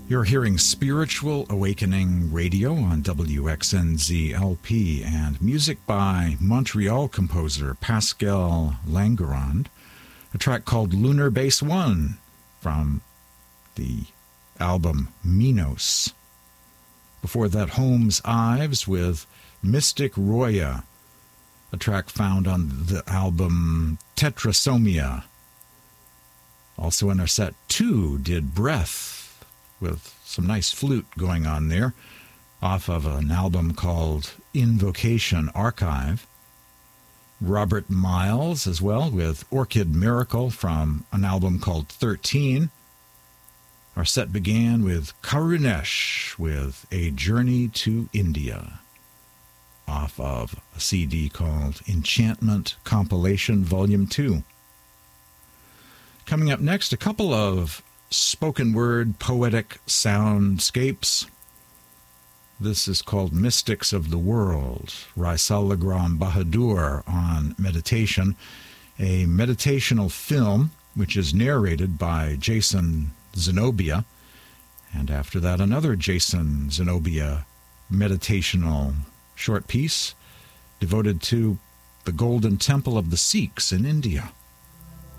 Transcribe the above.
You're hearing Spiritual Awakening Radio on WXNZ-LP and music by Montreal composer Pascal Langerand, a track called Lunar Base 1 from the album Minos. Before that, Holmes Ives with Mystic Roya, a track found on the album Tetrasomia. Also in our set, 2 did Breath, with some nice flute going on there, off of an album called Invocation Archive. Robert Miles as well with Orchid Miracle from an album called 13. Our set began with Karunesh with A Journey to India, off of a CD called Enchantment Compilation Volume 2. Coming up next, a couple of spoken word poetic soundscapes. This is called Mystics of the World, Raisalagram Bahadur on meditation, a meditational film which is narrated by Jason Zenobia, and after that another Jason Zenobia meditational short piece devoted to the Golden Temple of the Sikhs in India.